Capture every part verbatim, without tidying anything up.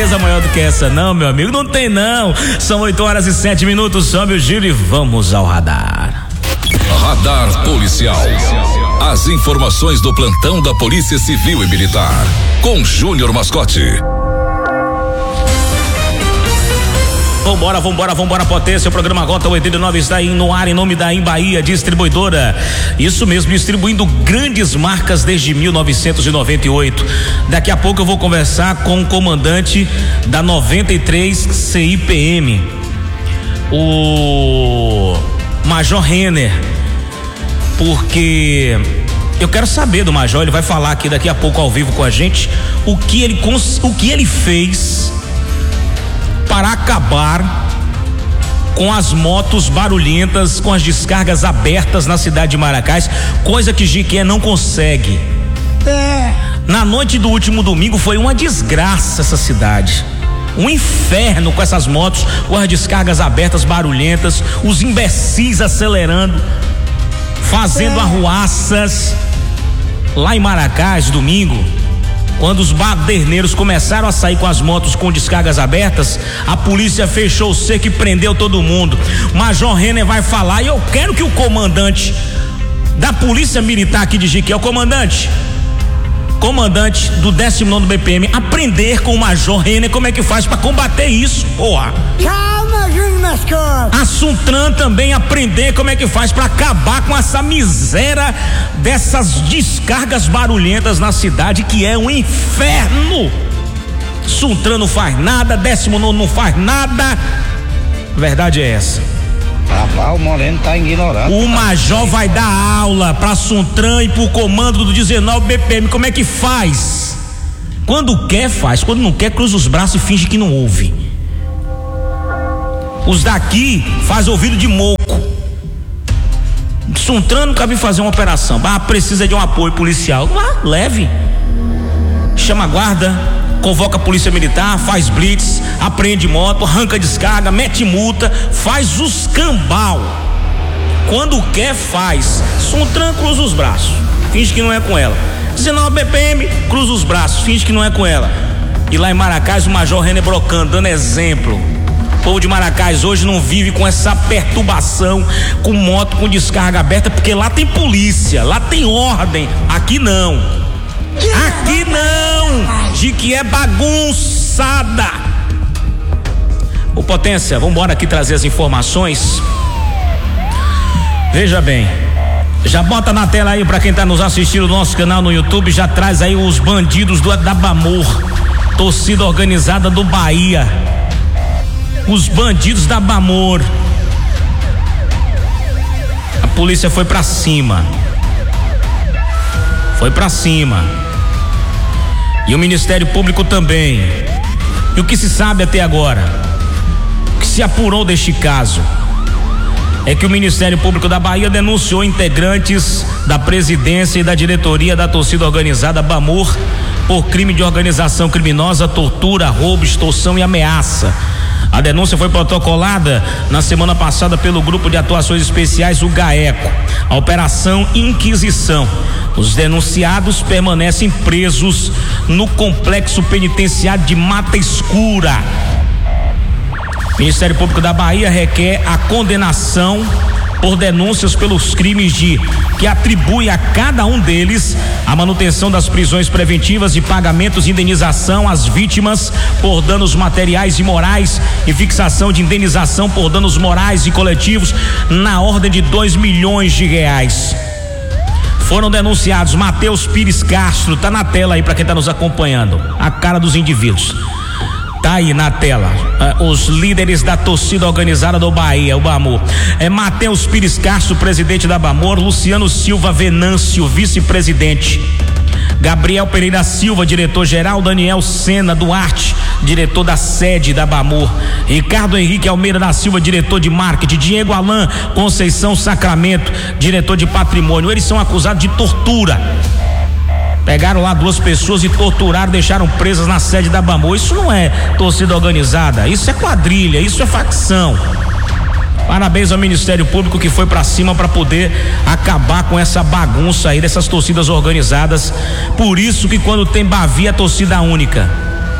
tristeza maior do que essa, não, meu amigo, não tem não. São oito horas e sete minutos, sobe o giro e vamos ao radar. Radar policial. As informações do plantão da Polícia Civil e Militar, com Júnior Mascote. Vambora, vambora, vambora, potência. O programa Rota oitenta e nove está aí no ar em nome da Embaía Distribuidora. Isso mesmo, distribuindo grandes marcas desde mil novecentos e noventa e oito. Daqui a pouco eu vou conversar com o comandante da noventa e três C I P M, o Major Renner, porque eu quero saber do Major. Ele vai falar aqui daqui a pouco ao vivo com a gente o que ele, o que ele fez para acabar com as motos barulhentas, com as descargas abertas na cidade de Maracás, coisa que Jiquié não consegue. É. Na noite do último domingo foi uma desgraça essa cidade, um inferno com essas motos, com as descargas abertas barulhentas, os imbecis acelerando, fazendo é. arruaças. Lá em Maracás, domingo, quando os baderneiros começaram a sair com as motos com descargas abertas, a polícia fechou o cerco e prendeu todo mundo. Major Renner vai falar e eu quero que o comandante da Polícia Militar aqui de Jiquié, o comandante, comandante do décimo nono B P M, aprender com o Major Renner como é que faz pra combater isso, porra. Calma, Júnior Mascote. A Suntran também aprender como é que faz pra acabar com essa miséria dessas descargas barulhentas na cidade, que é um inferno. Suntran não faz nada, décimo nono não faz nada. A verdade é essa. Rapaz, o Moreno tá ignorando. O Major vai dar aula pra Suntran e pro comando do dezenove B P M como é que faz. Quando quer, faz. Quando não quer, cruza os braços e finge que não ouve. Os daqui faz ouvido de moco. Suntran nunca vi fazer uma operação. Ah, precisa de um apoio policial. Ah, leve. Chama a guarda, convoca a polícia militar, faz blitz, apreende moto, arranca descarga, mete multa, faz os cambal. Quando quer, faz. Suntran cruza os braços, finge que não é com ela. dezenove B P M, cruza os braços, finge que não é com ela. E lá em Maracás, o Major Renner brocando, dando exemplo. O povo de Maracás hoje não vive com essa perturbação, com moto com descarga aberta, porque lá tem polícia, lá tem ordem. Aqui não. Aqui não. Jiquié bagunçada. Ô Potência, vamos embora aqui trazer as informações. Veja bem, já bota na tela aí pra quem tá nos assistindo no nosso canal no YouTube, já traz aí os bandidos do da Bamor, torcida organizada do Bahia. Os bandidos da Bamor. A polícia foi pra cima. Foi pra cima. E o Ministério Público também. E o que se sabe até agora, o que se apurou deste caso, é que o Ministério Público da Bahia denunciou integrantes da presidência e da diretoria da torcida organizada Bamor por crime de organização criminosa, tortura, roubo, extorsão e ameaça. A denúncia foi protocolada na semana passada pelo Grupo de Atuações Especiais, o GAECO, a Operação Inquisição. Os denunciados permanecem presos no complexo penitenciário de Mata Escura. O Ministério Público da Bahia requer a condenação por denúncias pelos crimes de que atribui a cada um deles a manutenção das prisões preventivas e pagamentos de indenização às vítimas por danos materiais e morais e fixação de indenização por danos morais e coletivos na ordem de dois milhões de reais. Foram denunciados Matheus Pires Castro, tá na tela aí para quem tá nos acompanhando, a cara dos indivíduos. Tá aí na tela, uh, os líderes da torcida organizada do Bahia, o Bamor. É Matheus Pires Castro, presidente da Bamor, Luciano Silva Venâncio, vice-presidente, Gabriel Pereira Silva, diretor-geral, Daniel Sena Duarte, diretor da sede da Bamor, Ricardo Henrique Almeida da Silva, diretor de marketing, Diego Alain Conceição Sacramento, diretor de patrimônio. Eles são acusados de tortura. Pegaram lá duas pessoas e torturaram, deixaram presas na sede da Bamor. Isso não é torcida organizada, isso é quadrilha, isso é facção. Parabéns ao Ministério Público que foi pra cima para poder acabar com essa bagunça aí dessas torcidas organizadas. Por isso que quando tem Bavi é torcida única.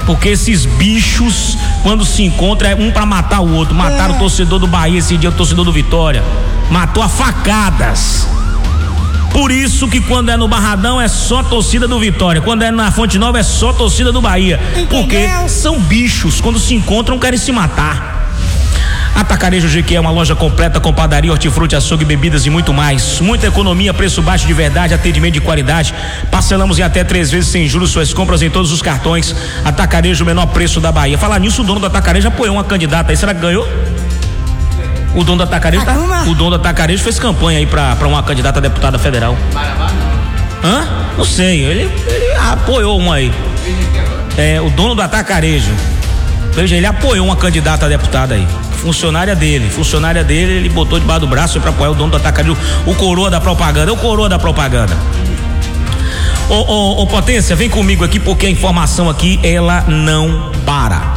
Porque esses bichos, quando se encontram, é um pra matar o outro. Mataram é. o torcedor do Bahia esse dia, o torcedor do Vitória. Matou a facadas. Por isso que quando é no Barradão é só torcida do Vitória, quando é na Fonte Nova é só torcida do Bahia. Entendeu? Porque são bichos, quando se encontram querem se matar. Atacarejo G Q é uma loja completa com padaria, hortifruti, açougue, bebidas e muito mais. Muita economia, preço baixo de verdade, atendimento de qualidade. Parcelamos em até três vezes sem juros suas compras em todos os cartões. Atacarejo, o menor preço da Bahia. Falar nisso, o dono do Atacarejo apoiou uma candidata aí, será que ganhou? O dono do Atacarejo, tá, o dono do Atacarejo fez campanha aí pra, pra uma candidata a deputada federal. Hã? Não sei, ele, ele apoiou uma aí. É, o dono do Atacarejo. Veja, ele apoiou uma candidata a deputada aí. Funcionária dele, funcionária dele, ele botou debaixo do braço pra apoiar o dono do Atacarejo, o coroa da propaganda, é o coroa da propaganda. Ô, ô, ô Potência, vem comigo aqui porque a informação aqui, ela não para.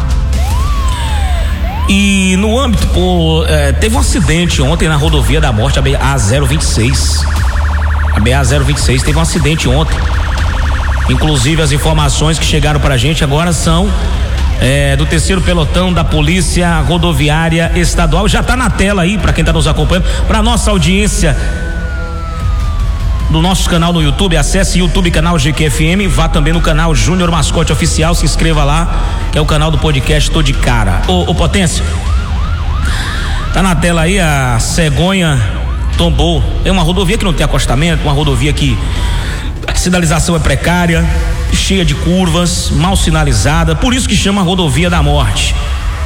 E no âmbito, pô, é, teve um acidente ontem na rodovia da morte, a B A zero vinte e seis. A B A zero vinte e seis teve um acidente ontem. Inclusive as informações que chegaram pra gente agora são É, do terceiro pelotão da Polícia Rodoviária Estadual. Já tá na tela aí para quem tá nos acompanhando, para nossa audiência do nosso canal no YouTube. Acesse YouTube canal G Q F M, vá também no canal Júnior Mascote Oficial, se inscreva lá, que é o canal do podcast Tô de Cara. Ô, ô Potência, tá na tela aí, a cegonha tombou. É uma rodovia que não tem acostamento, uma rodovia que a sinalização é precária, cheia de curvas, mal sinalizada, por isso que chama Rodovia da Morte.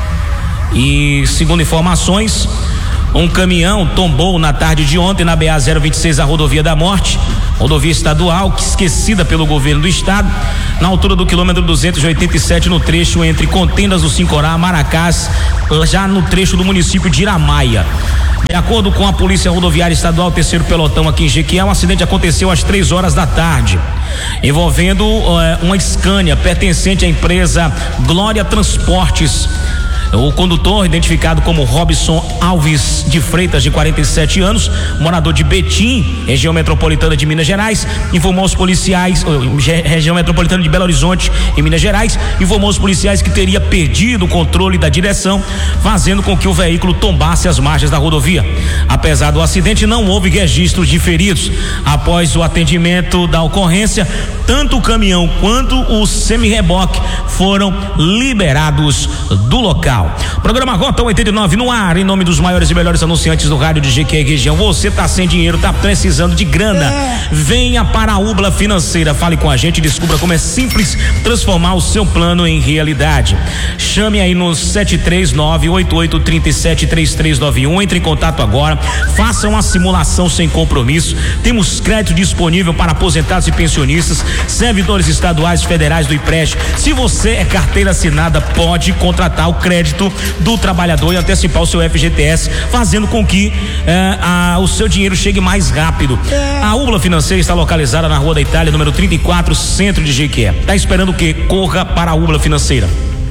E segundo informações, um caminhão tombou na tarde de ontem na B A zero vinte e seis, a Rodovia da Morte, rodovia estadual que esquecida pelo governo do estado, na altura do quilômetro duzentos e oitenta e sete, no trecho entre Contendas do Sincorá, Maracás, já no trecho do município de Iramaia. De acordo com a Polícia Rodoviária Estadual, terceiro pelotão aqui em Jequié, um acidente aconteceu às três horas da tarde, envolvendo uh, uma Scania pertencente à empresa Glória Transportes. O condutor, identificado como Robson Alves de Freitas, de quarenta e sete anos, morador de Betim, região metropolitana de Minas Gerais, informou os policiais, região metropolitana de Belo Horizonte, em Minas Gerais, informou os policiais que teria perdido o controle da direção, fazendo com que o veículo tombasse as margens da rodovia. Apesar do acidente, não houve registros de feridos. Após o atendimento da ocorrência, tanto o caminhão quanto o semi-reboque foram liberados do local. Programa Rota oitenta e nove no ar, em nome dos maiores e melhores anunciantes do rádio de Jequié região. Você tá sem dinheiro, tá precisando de grana, é. Venha para a Ubla Financeira, fale com a gente e descubra como é simples transformar o seu plano em realidade. Chame aí no sete três nove, oito oito três sete, três três nove um, entre em contato agora, faça uma simulação sem compromisso. Temos crédito disponível para aposentados e pensionistas, servidores estaduais e federais do Ipreste. Se você é carteira assinada, pode contratar o crédito do trabalhador e antecipar o seu F G T S, fazendo com que eh, a, o seu dinheiro chegue mais rápido. A Ubla Financeira está localizada na Rua da Itália, número trinta e quatro, centro de Jequié. Tá esperando o quê? Corra para a Ubla Financeira.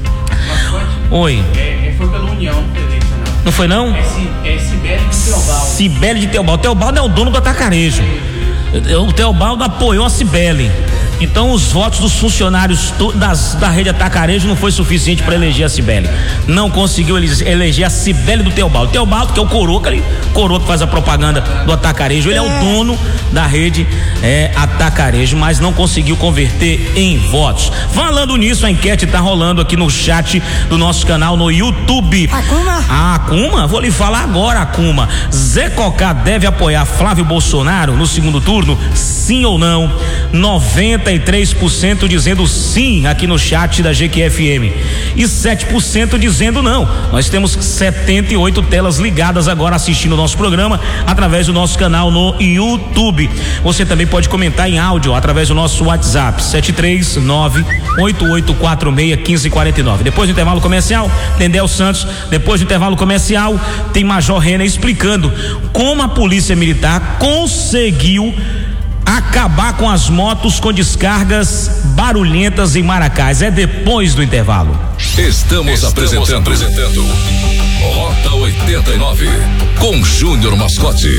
Oi. É, foi pela União, não. Não foi não? É, é Cibele de Teobaldo. Cibele de Teobaldo. Teobaldo é o dono do Atacarejo. O Teobaldo apoiou a Cibele. Então os votos dos funcionários das, da rede Atacarejo não foi suficiente para eleger a Cibele. Não conseguiu eleger a Cibele do Teobaldo. Teobaldo, que é o coroa, que coroa que faz a propaganda do Atacarejo, ele é, é o dono da rede é, Atacarejo, mas não conseguiu converter em votos. Falando nisso, a enquete tá rolando aqui no chat do nosso canal no YouTube. Acuma? A Acuma? Vou lhe falar agora, Acuma. Zé Cocá deve apoiar Flávio Bolsonaro no segundo turno? Sim ou não? noventa e três por cento dizendo sim aqui no chat da G Q F M e sete por cento dizendo não. Nós temos setenta e oito telas ligadas agora assistindo o nosso programa através do nosso canal no YouTube. Você também pode comentar em áudio através do nosso WhatsApp sete três nove, oito oito quatro seis, um cinco quatro nove. Depois do intervalo comercial, Tendel Santos. Depois do intervalo comercial, tem Major Renner explicando como a Polícia Militar conseguiu acabar com as motos com descargas barulhentas em Maracás. É depois do intervalo. Estamos, Estamos apresentando, apresentando Rota oitenta e nove com Júnior Mascote.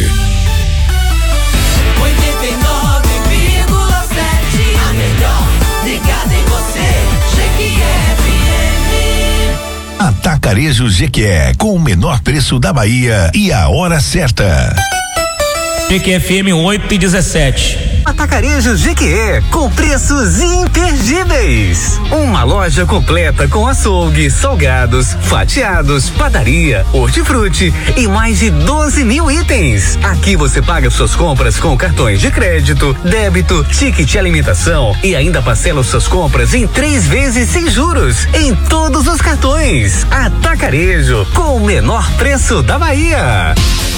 oitenta e nove vírgula sete, a melhor ligada em você, Jequié. Atacarejo Jequié, com o menor preço da Bahia e a hora certa. Jequié F M oito e dezessete. Atacarejo Jequié, com preços imperdíveis. Uma loja completa com açougue, salgados, fatiados, padaria, hortifruti e mais de doze mil itens. Aqui você paga suas compras com cartões de crédito, débito, ticket alimentação e ainda parcela suas compras em três vezes sem juros em todos os cartões. Atacarejo, com o menor preço da Bahia.